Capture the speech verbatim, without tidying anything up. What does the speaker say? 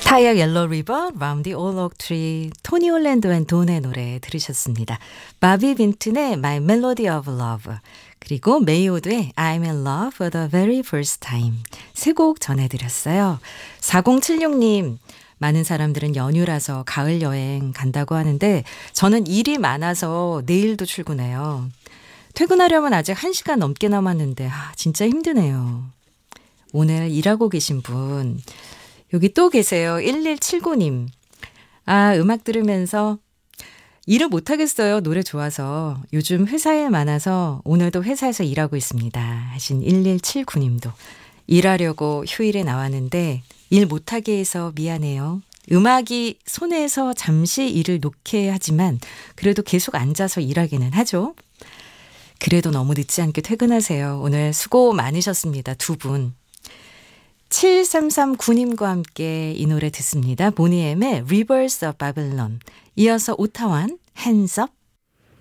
타이어 옐로우 리버, 라운디 올록 트리, 토니 올랜도 앤 돈의 노래 들으셨습니다. 바비 빈튼의 My Melody of Love, 그리고 메이오드의 I'm in love for the very first time, 세 곡 전해드렸어요. 사공칠육 님, 많은 사람들은 연휴라서 가을 여행 간다고 하는데 저는 일이 많아서 내일도 출근해요. 퇴근하려면 아직 한 시간 넘게 남았는데 아, 진짜 힘드네요. 오늘 일하고 계신 분 여기 또 계세요. 일일칠구 님. 아, 음악 들으면서 일을 못하겠어요. 노래 좋아서. 요즘 회사에 많아서 오늘도 회사에서 일하고 있습니다. 하신 일일칠구 님도. 일하려고 휴일에 나왔는데 일 못하게 해서 미안해요. 음악이 손에서 잠시 일을 놓게 하지만 그래도 계속 앉아서 일하기는 하죠. 그래도 너무 늦지 않게 퇴근하세요. 오늘 수고 많으셨습니다. 두 분. 칠삼삼구 님과 함께 이 노래 듣습니다. 보니엠의 Rivers of Babylon. 이어서 오타완 Hands Up.